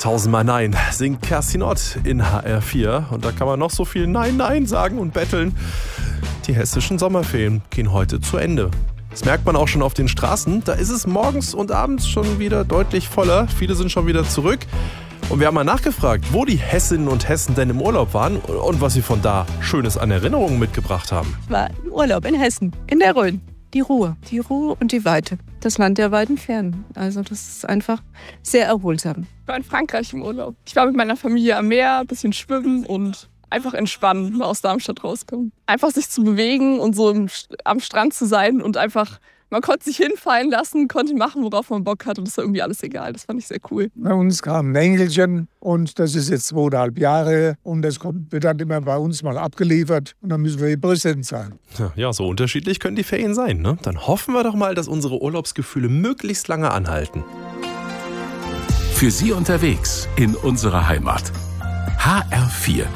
Tausendmal Nein singt Kerstin Ott in HR4. Und da kann man noch so viel Nein, Nein sagen und betteln. Die hessischen Sommerferien gehen heute zu Ende. Das merkt man auch schon auf den Straßen. Da ist es morgens und abends schon wieder deutlich voller. Viele sind schon wieder zurück. Und wir haben mal nachgefragt, wo die Hessinnen und Hessen denn im Urlaub waren und was sie von da Schönes an Erinnerungen mitgebracht haben. Ich war im Urlaub in Hessen, in der Rhön. Die Ruhe und die Weite. Das Land der weiten Fernen. Also das ist einfach sehr erholsam. Ich war in Frankreich im Urlaub. Ich war mit meiner Familie am Meer, ein bisschen schwimmen und einfach entspannen, mal aus Darmstadt rauskommen. Einfach sich zu bewegen und so am Strand zu sein und einfach, man konnte sich hinfallen lassen, konnte machen, worauf man Bock hat und das war irgendwie alles egal. Das fand ich sehr cool. Bei uns kam ein Engelchen und das ist jetzt 2,5 Jahre und das wird dann immer bei uns mal abgeliefert und dann müssen wir präsent sein. Ja, so unterschiedlich können die Ferien sein, ne? Dann hoffen wir doch mal, dass unsere Urlaubsgefühle möglichst lange anhalten. Für Sie unterwegs in unserer Heimat. HR4,